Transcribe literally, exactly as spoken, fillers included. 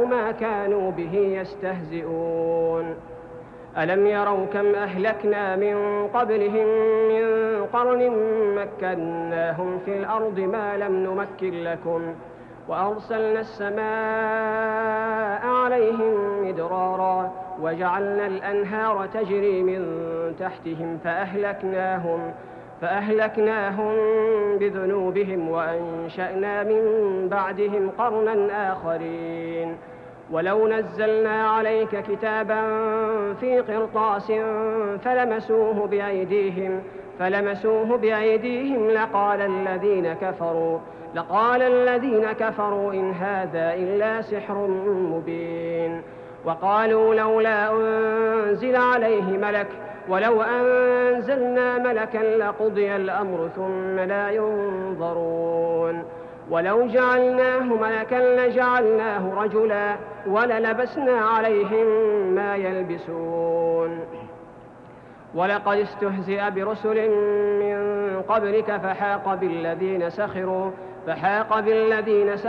ما كانوا به يستهزئون. ألم يروا كم أهلكنا من قبلهم من قرن مكناهم في الأرض ما لم نمكن لكم وأرسلنا السماء عليهم مدرارا وجعلنا الأنهار تجري من تحتهم فأهلكناهم فأهلكناهم بذنوبهم وأنشأنا من بعدهم قرنا آخرين. ولو نزلنا عليك كتابا في قرطاس فلمسوه بأيديهم فلمسوه بأيديهم لقال الذين كفروا لقال الذين كفروا إن هذا إلا سحر مبين. وقالوا لولا أنزل عليه ملك ولو أنزلنا ملكا لقضي الأمر ثم لا ينظرون. ولو جعلناه ملكا لجعلناه رجلا وللبسنا عليهم ما يلبسون. ولقد استهزئ برسل من قبلك فحاق بالذين سخروا فحاق بالذين